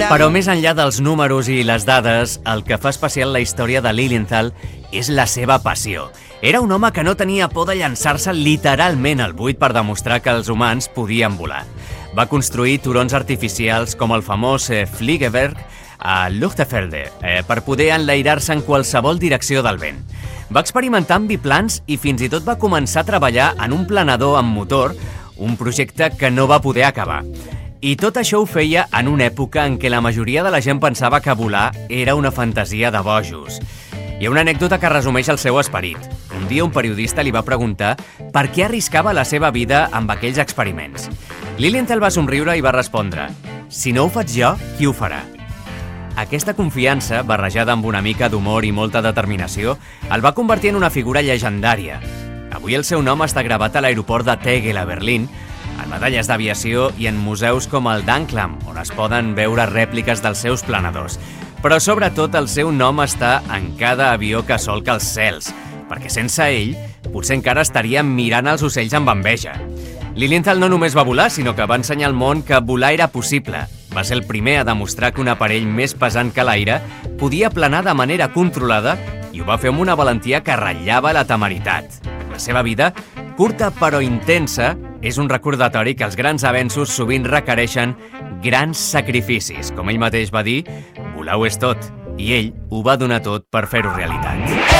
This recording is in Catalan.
Però més enllà dels números i les dades, el que fa especial la història de Lilienthal és la seva passió. Era un home que no tenia por de llançar-se literalment al buit per demostrar que els humans podien volar. Va construir turons artificials com el famós Fliegeberg a Luchtefelde per poder enlairar-se en qualsevol direcció del vent. Va experimentar amb biplans i fins i tot va començar a treballar en un planador amb motor, un projecte que no va poder acabar. I tot això ho feia en una època en què la majoria de la gent pensava que volar era una fantasia de bojos. Hi ha una anècdota que resumeix el seu esperit. Un dia un periodista li va preguntar per què arriscava la seva vida amb aquells experiments. Lilienthal va somriure i va respondre: «Si no ho faig jo, qui ho farà?» Aquesta confiança, barrejada amb una mica d'humor i molta determinació, el va convertir en una figura llegendària. Avui el seu nom està gravat a l'aeroport de Tegel, a Berlín, en medalles d'aviació i en museus com el d'Anklam, on es poden veure rèpliques dels seus planadors. Però sobretot el seu nom està en cada avió que solca els cels, perquè sense ell potser encara estaríem mirant els ocells amb enveja. Lilienthal no només va volar, sinó que va ensenyar al món que volar era possible. Va ser el primer a demostrar que un aparell més pesant que l'aire podia planar de manera controlada i ho va fer amb una valentia que ratllava la temeritat. La seva vida, curta però intensa, és un recordatori que els grans avenços sovint requereixen grans sacrificis. Com ell mateix va dir, volar ho és tot, i ell ho va donar tot per fer-ho realitat.